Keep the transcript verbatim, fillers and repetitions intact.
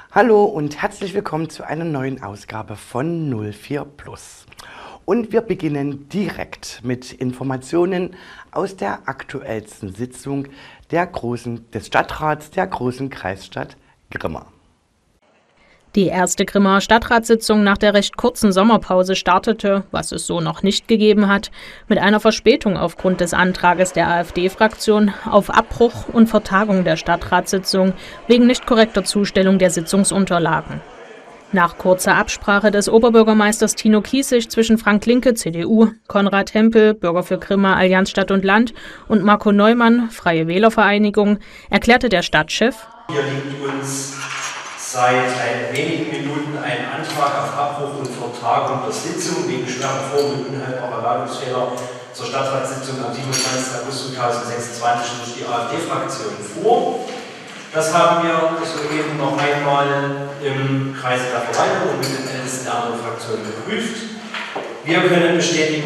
Hallo und herzlich willkommen zu einer neuen Ausgabe von null vier Plus. Und wir beginnen direkt mit Informationen aus der aktuellsten Sitzung der großen, des Stadtrats der großen Kreisstadt Grimma. Die erste Grimmaer Stadtratssitzung nach der recht kurzen Sommerpause startete, was es so noch nicht gegeben hat, mit einer Verspätung aufgrund des Antrages der AfD-Fraktion auf Abbruch und Vertagung der Stadtratssitzung wegen nicht korrekter Zustellung der Sitzungsunterlagen. Nach kurzer Absprache des Oberbürgermeisters Tino Kiesig zwischen Frank Linke, C D U, Konrad Hempel, Bürger für Grimma, Allianz Stadt und Land und Marco Neumann, Freie Wählervereinigung, erklärte der Stadtchef: Hier liegt uns seit wenigen Minuten ein Antrag auf Abbruch und Vertagung der Sitzung wegen schwerer Form- und unhaltbarer Ladungsfehler zur Stadtratssitzung am siebenundzwanzigsten August zweitausendsechsundzwanzig durch die AfD-Fraktion vor. Das haben wir soeben noch einmal im Kreise der Verwaltung und mit den Ältesten der anderen Fraktionen geprüft. Wir können bestätigen,